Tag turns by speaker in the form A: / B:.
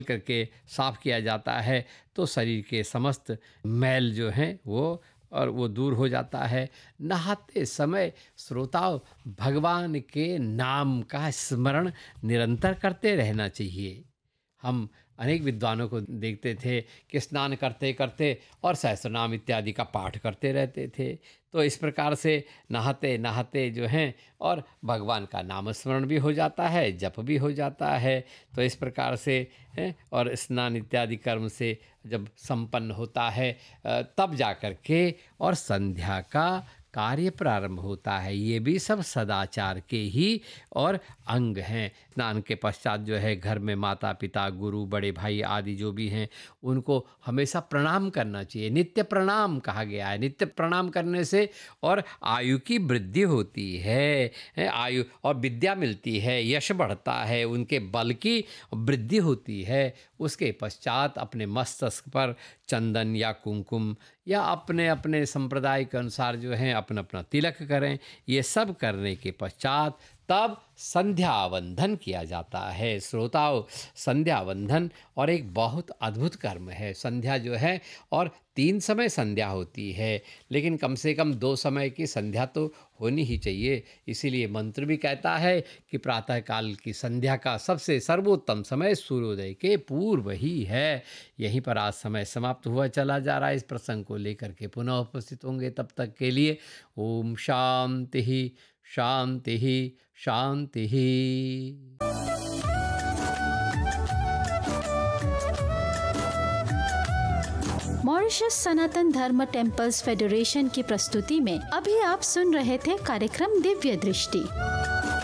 A: करके साफ किया जाता है तो शरीर के समस्त मैल जो हैं वो दूर हो जाता है। नहाते समय श्रोताओं भगवान के नाम का स्मरण निरंतर करते रहना चाहिए। हम अनेक विद्वानों को देखते थे कि स्नान करते करते और सहस्रनाम इत्यादि का पाठ करते रहते थे। तो इस प्रकार से नहाते नहाते जो हैं और भगवान का नाम स्मरण भी हो जाता है, जप भी हो जाता है। तो इस प्रकार से और स्नान इत्यादि कर्म से जब संपन्न होता है तब जा कर के और संध्या का कार्य प्रारंभ होता है। ये भी सब सदाचार के ही और अंग हैं। स्नान के पश्चात जो है घर में माता पिता, गुरु, बड़े भाई आदि जो भी हैं उनको हमेशा प्रणाम करना चाहिए। नित्य प्रणाम कहा गया है। नित्य प्रणाम करने से और आयु की वृद्धि होती है, आयु और विद्या मिलती है, यश बढ़ता है, उनके बल की वृद्धि होती है। उसके पश्चात अपने मस्तक पर चंदन या कुमकुम या अपने अपने संप्रदाय के अनुसार जो है अपना अपना तिलक करें। ये सब करने के पश्चात तब संध्या वंदन किया जाता है। श्रोताओं, संध्या वंदन और एक बहुत अद्भुत कर्म है। संध्या जो है और 3 समय संध्या होती है, लेकिन कम से कम 2 समय की संध्या तो होनी ही चाहिए। इसीलिए मंत्र भी कहता है कि प्रातःकाल की संध्या का सबसे सर्वोत्तम समय सूर्योदय के पूर्व ही है। यहीं पर आज समय समाप्त हुआ चला जा रहा है। इस प्रसंग को लेकर के पुनः उपस्थित होंगे। तब तक के लिए ओम शांति ही शांति ही शांति ही।
B: मॉरिशस सनातन धर्म टेम्पल्स फेडरेशन की प्रस्तुति में अभी आप सुन रहे थे कार्यक्रम दिव्य दृष्टि।